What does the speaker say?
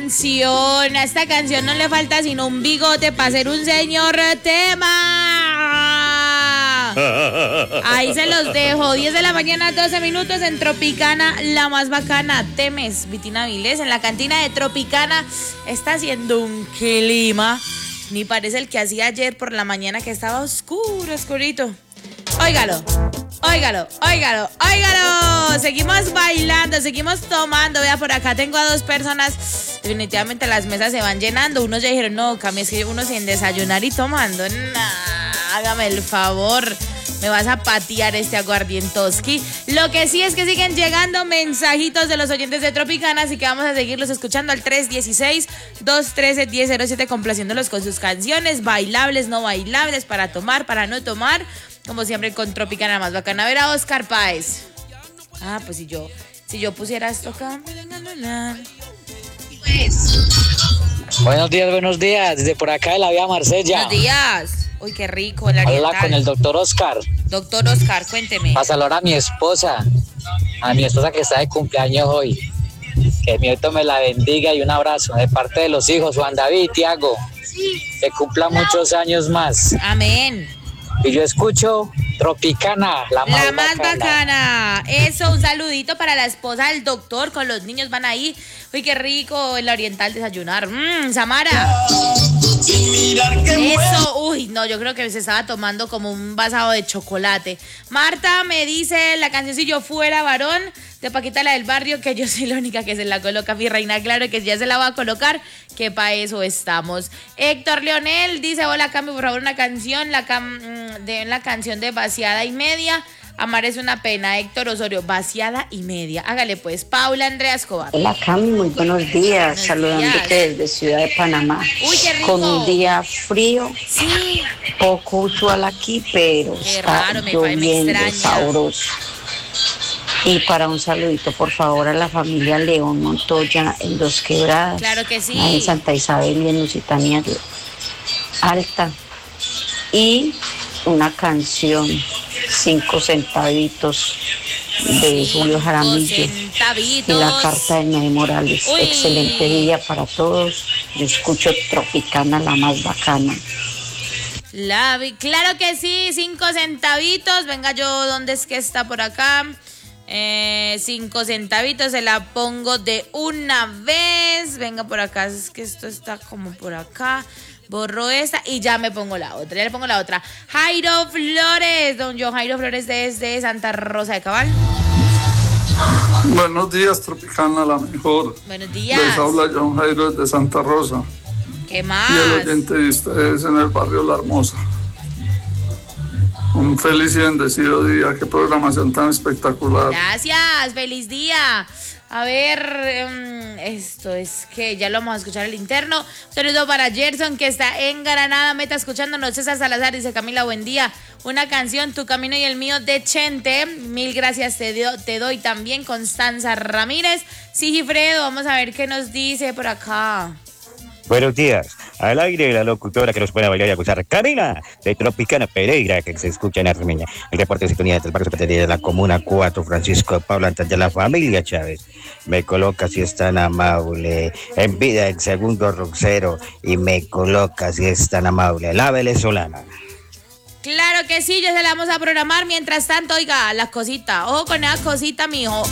canción. A esta canción no le falta sino un bigote para ser un señor tema. Ahí se los dejo. 10 de la mañana, 12 minutos en Tropicana, la más bacana. Temes, Vitina Vilés, en la cantina de Tropicana está haciendo un clima. Ni parece el que hacía ayer por la mañana, que estaba oscuro, oscurito. Óigalo, óigalo, óigalo, óigalo. Seguimos bailando, seguimos tomando. Vea, por acá tengo a dos personas. Definitivamente las mesas se van llenando. Unos ya dijeron, no, Cami, es que uno sin desayunar y tomando. Nah, hágame el favor. Me vas a patear este aguardientoski. Lo que sí es que siguen llegando mensajitos de los oyentes de Tropicana, así que vamos a seguirlos escuchando al 316-213-1007, complaciéndolos con sus canciones, bailables, no bailables, para tomar, para no tomar. Como siempre con Tropicana más bacana. A ver a Oscar Páez. Ah, pues si yo pusiera esto acá. Buenos días. Desde por acá de la vía Marsella. Buenos días. Uy, qué rico, el oriental. Habla con el doctor Oscar. Doctor Oscar, cuénteme. Pásalo ahora a mi esposa que está de cumpleaños hoy. Que Dios me la bendiga y un abrazo de parte de los hijos, Juan David y Tiago. Que cumpla muchos años más. Amén. Y yo escucho Tropicana, la más bacana. Eso, un saludito para la esposa del doctor, con los niños van ahí. Uy, qué rico el oriental desayunar. Samara. Eso, uy, no, yo creo que se estaba tomando como un vasado de chocolate. Marta me dice la canción Si yo fuera varón, de Paquita la del barrio, que yo soy la única que se la coloca, mi reina, claro que ya se la va a colocar, que para eso estamos. Héctor Leonel dice, hola Cami, por favor una canción, la canción de Vaciada y Media. Amar es una pena. Héctor Osorio, Vaciada y Media. Hágale pues. Paula Andrea Escobar. Hola Cami, muy buenos días. Saludándote desde Ciudad de Panamá. Uy, qué rico. Con un día frío. Sí. Poco usual aquí, pero qué está raro, lloviendo, sabroso. Y para un saludito, por favor, a la familia León Montoya en Dos Quebradas. Claro que sí. En Santa Isabel y en Lusitania Alta. Y una canción, 5 centavitos, de Julio Jaramillo. Y la carta de Nay Morales. Uy. Excelente día para todos. Yo escucho Tropicana, la más bacana. Claro que sí, 5 centavitos. Venga, yo, ¿dónde es que está por acá? 5 centavitos, se la pongo de una vez. Venga por acá, es que esto está como por acá. Borro esta y ya me pongo la otra. Ya le pongo la otra. Jairo Flores, don Jairo Flores desde Santa Rosa de Cabal. Buenos días, Tropicana, la mejor. Buenos días. Les habla John Jairo desde Santa Rosa. ¿Qué más? Y el oyente de ustedes en el barrio La Hermosa. Un feliz y bendecido día. Qué programación tan espectacular. Gracias, feliz día. A ver, esto es que ya lo vamos a escuchar el interno. Un saludo para Gerson, que está en Granada, meta escuchándonos. César Salazar dice, Camila, buen día. Una canción, Tu Camino y el Mío, de Chente. Mil gracias te doy también. Constanza Ramírez. Sigifredo, vamos a ver qué nos dice por acá. Buenos días. Al aire la locutora que nos puede bailar y acusar, Camila, de Tropicana Pereira, que se escucha en Armenia. El reporte de sintonía del barrio Zapatería de la Comuna 4, Francisco Pablo, antes de la familia Chávez. Me coloca si es tan amable. En vida el segundo Roxero. Y me coloca si es tan amable. La venezolana. Claro que sí, ya se la vamos a programar. Mientras tanto, oiga, la cosita. Ojo con esa cosita, mijo.